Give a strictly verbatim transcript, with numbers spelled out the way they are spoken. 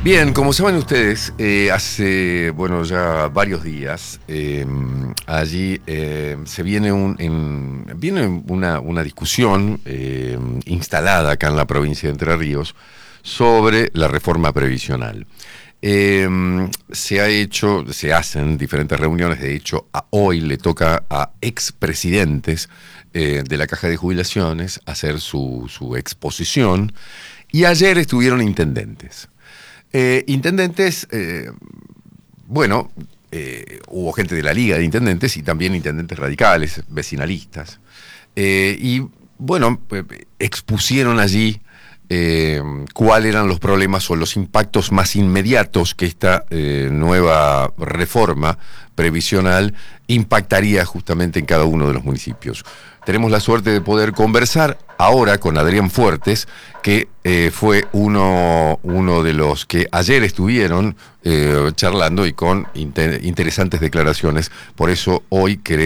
Bien, como saben ustedes, eh, hace, bueno, ya varios días, eh, allí eh, se viene, un, en, viene una, una discusión eh, instalada acá en la provincia de Entre Ríos sobre la reforma previsional. Eh, se ha hecho, se hacen diferentes reuniones, de hecho, a hoy le toca a expresidentes eh, de la Caja de Jubilaciones hacer su, su exposición, y ayer estuvieron intendentes. Eh, intendentes, eh, bueno, eh, hubo gente de la Liga de Intendentes y también intendentes radicales, vecinalistas. Eh, y bueno, eh, expusieron allí eh, cuáles eran los problemas o los impactos más inmediatos que esta eh, nueva reforma previsional impactaría justamente en cada uno de los municipios. Tenemos la suerte de poder conversar ahora con Adrián Fuertes, que eh, fue uno, uno de los que ayer estuvieron eh, charlando y con inter- interesantes declaraciones. Por eso hoy queremos